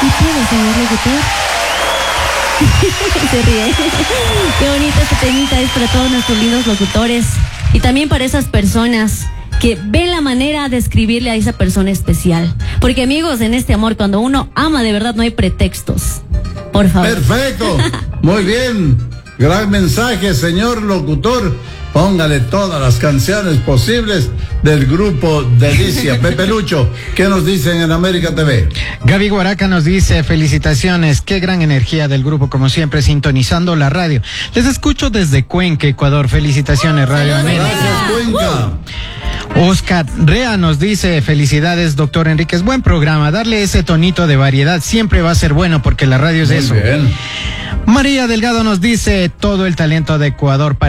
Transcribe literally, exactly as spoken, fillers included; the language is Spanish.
¿Y puede, señor locutor? Se ríe. Qué bonito este temita es para todos nuestros lindos locutores y también para esas personas que ven la manera de escribirle a esa persona especial. Porque amigos, en este amor, cuando uno ama de verdad no hay pretextos. Por favor. Perfecto. Muy bien. Gran mensaje, señor locutor. Póngale todas las canciones posibles del grupo Delicia. Pepe Lucho, ¿qué nos dicen en América T V? Gaby Guaraca nos dice, felicitaciones, qué gran energía del grupo, como siempre, sintonizando la radio. Les escucho desde Cuenca, Ecuador. Felicitaciones, Radio América. Gracias, Cuenca. Oscar Rea nos dice, felicidades, doctor Enríquez, buen programa, darle ese tonito de variedad siempre va a ser bueno porque la radio es Muy eso. bien. María Delgado nos dice, todo el talento de Ecuador para